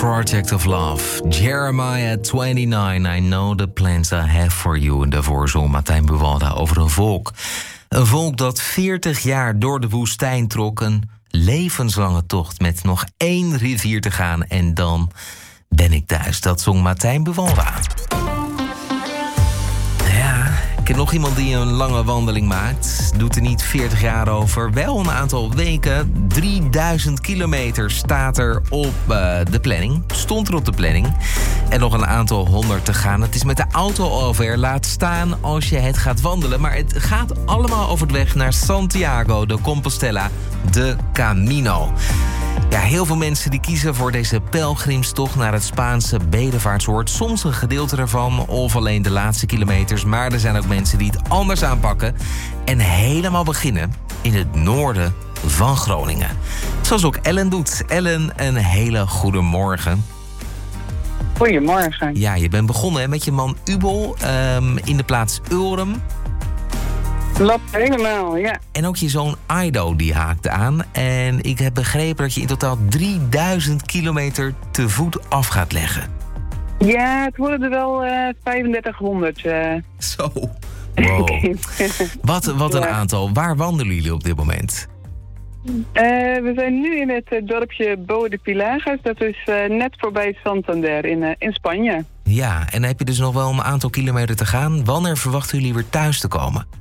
Project of Love. Jeremiah 29, I know the plans I have for you. En daarvoor zong Martijn Buwalda over een volk. Een volk dat 40 jaar door de woestijn trok. Een levenslange tocht met nog 1 rivier te gaan. En dan ben ik thuis. Dat zong Martijn Buwalda. Ik ken nog iemand die een lange wandeling maakt. Doet er niet 40 jaar over. Wel een aantal weken. 3000 kilometer staat er op de planning. Stond er op de planning. En nog een aantal 100 te gaan. Het is met de auto over. Laat staan als je het gaat wandelen. Maar het gaat allemaal over de weg naar Santiago de Compostela. De Camino. Ja, heel veel mensen die kiezen voor deze pelgrimstocht naar het Spaanse bedevaartsoord. Soms een gedeelte ervan of alleen de laatste kilometers. Maar er zijn ook mensen die het anders aanpakken en helemaal beginnen in het noorden van Groningen. Zoals ook Ellen doet. Ellen, een hele goede morgen. Goedemorgen. Ja, je bent begonnen met je man Ubel in de plaats Ulrum. Klopt helemaal, ja. En ook je zoon Aido die haakte aan. En ik heb begrepen dat je in totaal 3000 kilometer te voet af gaat leggen. Ja, het worden er wel 3500. Zo, wow. Wat een aantal. Waar wandelen jullie op dit moment? We zijn nu in het dorpje Boa de Pilagos. Dat is net voorbij Santander in Spanje. Ja, en dan heb je dus nog wel een aantal kilometer te gaan. Wanneer verwachten jullie weer thuis te komen?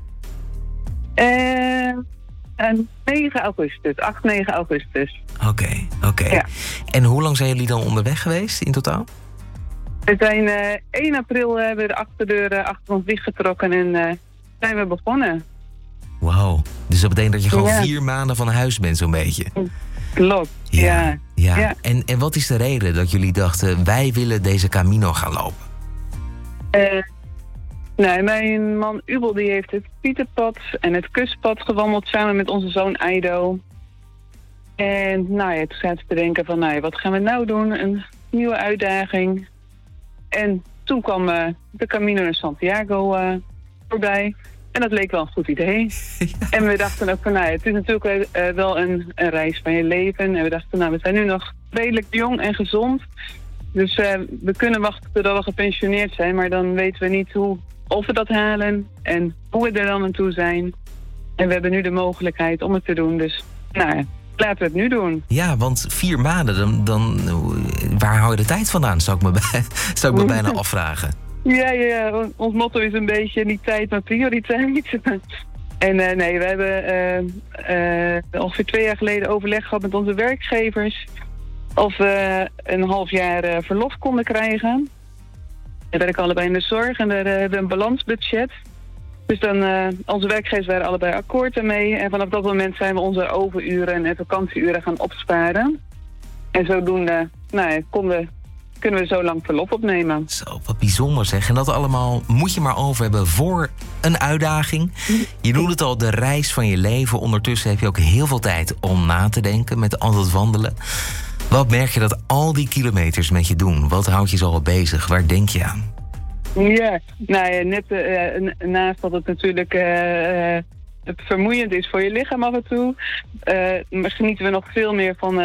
9 augustus, 8, 9 augustus. Oké. Ja. En hoe lang zijn jullie dan onderweg geweest in totaal? We zijn 1 april hebben we de achterdeur achter ons dichtgetrokken en zijn we begonnen. Wauw, dus dat betekent dat je gewoon 4 maanden van huis bent zo'n beetje. Klopt, ja. En wat is de reden dat jullie dachten, wij willen deze Camino gaan lopen? Nee, mijn man Ubel die heeft het Pieterpad en het Kustpad gewandeld samen met onze zoon Aido. En toen zaten we te denken van, wat gaan we nou doen? Een nieuwe uitdaging. En toen kwam de Camino naar Santiago voorbij. En dat leek wel een goed idee. Ja. En we dachten ook van, het is natuurlijk wel een reis van je leven. En we dachten, we zijn nu nog redelijk jong en gezond. Dus we kunnen wachten totdat we gepensioneerd zijn. Maar dan weten we niet of we dat halen en hoe we er dan aan toe zijn. En we hebben nu de mogelijkheid om het te doen. Dus laten we het nu doen. Ja, want 4 maanden, dan waar hou je de tijd vandaan, zou ik me bijna afvragen. Ja, ons motto is een beetje niet tijd, maar prioriteit. En we hebben ongeveer 2 jaar geleden overleg gehad met onze werkgevers of we een half jaar verlof konden krijgen. We werken allebei in de zorg en daar hebben we een balansbudget. Dus dan, onze werkgevers waren allebei akkoord ermee. En vanaf dat moment zijn we onze overuren en vakantieuren gaan opsparen. En zodoende kunnen we zo lang verlof opnemen. Zo, wat bijzonder zeg. En dat allemaal moet je maar over hebben voor een uitdaging. Je noemt het al, de reis van je leven. Ondertussen heb je ook heel veel tijd om na te denken met al dat wandelen. Wat merk je dat al die kilometers met je doen? Wat houdt je zo al bezig? Waar denk je aan? Ja, net naast dat het natuurlijk vermoeiend is voor je lichaam af en toe, genieten we nog veel meer van